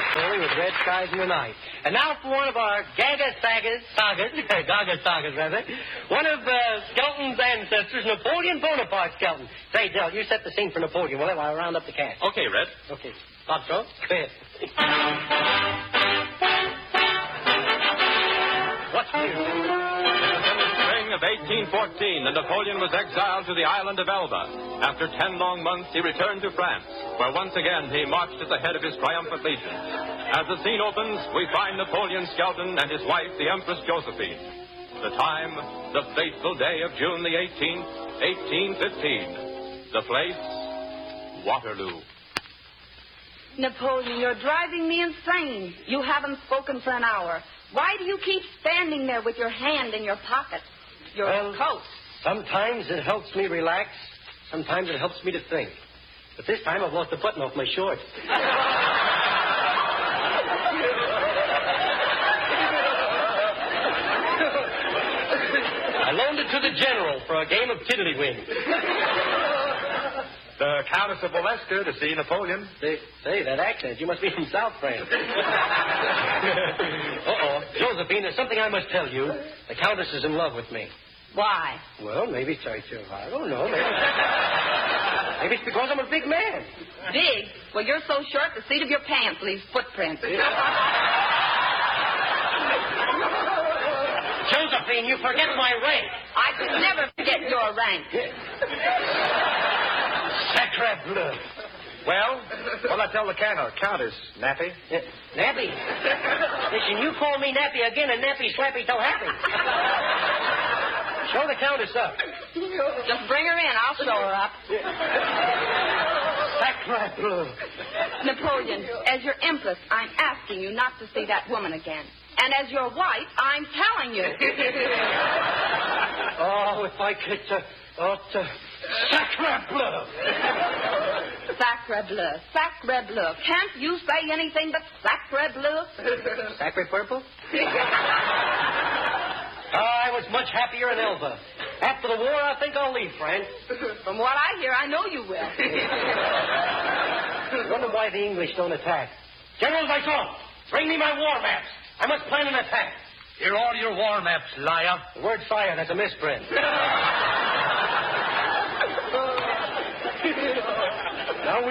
Foley, with red skies in the night. And now for one of our sagas, one of Skelton's ancestors, Napoleon Bonaparte Skelton. Say, Del, you set the scene for Napoleon, will you, while I round up the cast? Okay, Red. Okay. Thought so? Go ahead. What's new? Of 1814, and Napoleon was exiled to the island of Elba. After 10 long months, he returned to France, where once again he marched at the head of his triumphant legion. As the scene opens, we find Napoleon Skelton and his wife, the Empress Josephine. The time, the fateful day of June the 18th, 1815. The place, Waterloo. Napoleon, you're driving me insane. You haven't spoken for an hour. Why do you keep standing there with your hand in your pocket? Your coat. Sometimes it helps me relax. Sometimes it helps me to think. But this time I've lost a button off my short. I loaned it to the general for a game of tiddlywink. The Countess of Valeska to see Napoleon. Say, that accent. You must be from South France. Josephine, there's something I must tell you. The Countess is in love with me. Why? Well, maybe it's I don't know. Maybe it's because I'm a big man. Big? Well, you're so short, the seat of your pants leaves footprints. Josephine, you forget my rank. I could never forget your rank. Sacre bleu. Well, what'll I tell the Countess, Nappy? Nappy? Listen, you call me Nappy again and Nappy Slappy Toe Happy. Show the Countess up. Just bring her in. I'll show her up. Sacre bleu. Napoleon, as your empress, I'm asking you not to see that woman again. And as your wife, I'm telling you. Oh, if I could... Sacre bleu. Sacre bleu. Sacre bleu. Can't you say anything but sacre bleu? Sacre purple? I was much happier in Elba. After the war, I think I'll leave France. From what I hear, I know you will. I wonder why the English don't attack. General Viton, bring me my war maps. I must plan an attack. Here are all your war maps, liar. The word fire, that's a misprint. Now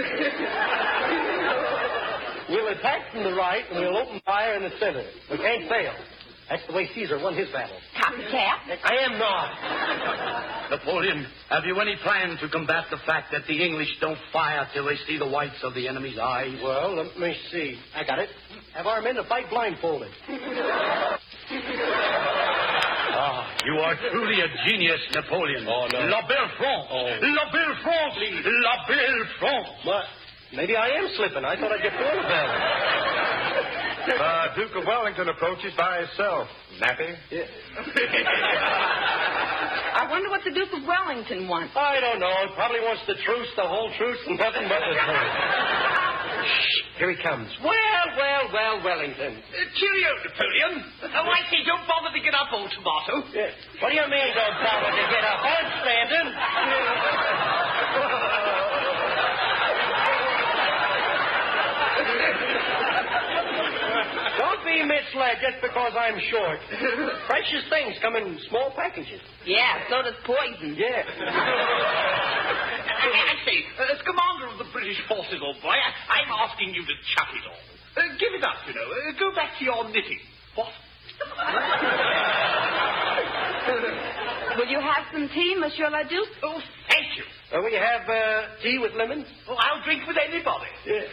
we'll attack from the right and we'll open fire in the center. We can't fail. That's the way Caesar won his battle. Copycat? I am not. Napoleon, have you any plan to combat the fact that the English don't fire till they see the whites of the enemy's eyes? Well, let me see. I got it. Have our men to fight blindfolded. You are truly a genius, Napoleon. Oh, no. La belle France. Oh. La belle France. La belle France. What? Maybe I am slipping. I thought I'd get through the battle. Duke of Wellington approaches by himself. Nappy? Yeah. I wonder what the Duke of Wellington wants. I don't know. He probably wants the truce, the whole truce, and nothing but the truth. Shh. Here he comes. Well, Wellington. Cheerio, Napoleon. Oh, I see. Don't bother to get up, old tomato. Yeah. What do you mean, don't bother to get up? I'm standing. Don't be misled just because I'm short. Precious things come in small packages. Yeah, so does poison. Yeah. I say, as commander of the British forces, old boy, I'm asking you to chuck it all. Give it up, you know. Go back to your knitting. What? Will you have some tea, Monsieur Leduc? Oh, thank you. Will you have tea with lemon? Oh, I'll drink with anybody. Yeah.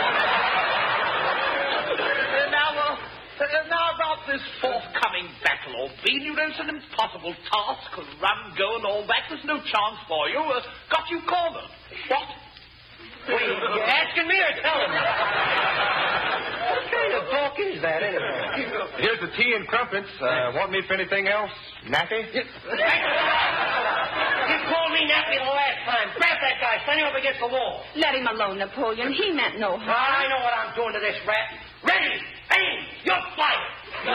Now about this forthcoming battle, old bean. You know, it's an impossible task. Run, go, and all that. There's no chance for you. Got you cornered. What? What are you asking me or telling me? What kind of talk is that, anyway? Here's the tea and crumpets. Want me for anything else, Nappy? You called me nappy the last time. Grab that guy. Stand him up against the wall. Let him alone, Napoleon. He meant no harm. I know what I'm doing to this rat. Ready, aim, you're fired.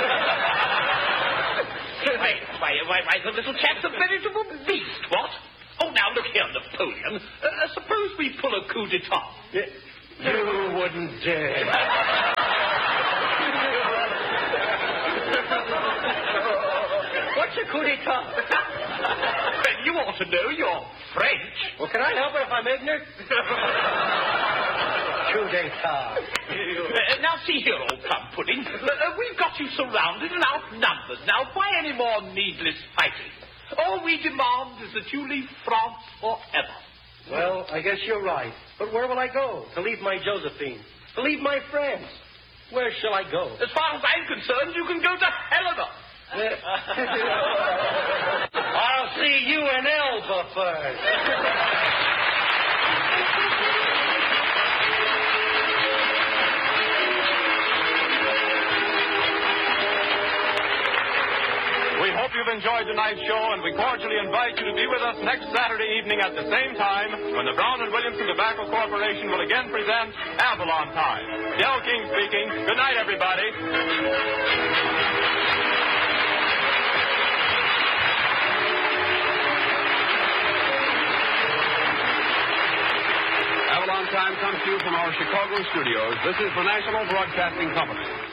Why, the little chap's a veritable beast, what? Oh, now, look here, Napoleon. Suppose we pull a coup d'etat. Yeah. You wouldn't dare. What's a coup d'etat? Well, you ought to know you're French. Well, can I help it if I'm ignorant? Coup d'etat. Now, see here, old plum pudding. We've got you surrounded and outnumbered. Now, why any more needless fighting? All we demand is that you leave France forever. Well, I guess you're right. But where will I go? To leave my Josephine? To leave my friends? Where shall I go? As far as I'm concerned, you can go to Helena. I'll see you in Elba first. We hope you've enjoyed tonight's show, and we cordially invite you to be with us next Saturday evening at the same time when the Brown and Williamson Tobacco Corporation will again present Avalon Time. Del King speaking. Good night, everybody. Avalon Time comes to you from our Chicago studios. This is the National Broadcasting Company.